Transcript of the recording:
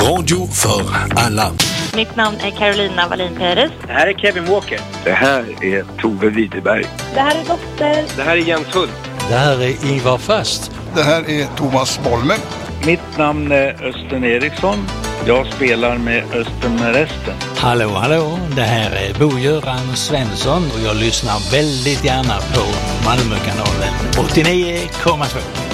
Radio för alla. Mitt namn är Carolina Wallin Perez. Det här är Kevin Walker. Det här är Tove Widerberg. Det här är Dotter. Det här är Jens Hult. Det här är Ingvar Fast. Det här är Thomas Bolmen. Mitt namn är Östen Eriksson. Jag spelar med Östen med resten. Hallå, det här är Bo-Göran Svensson och jag lyssnar väldigt gärna på Malmökanalen 89,2.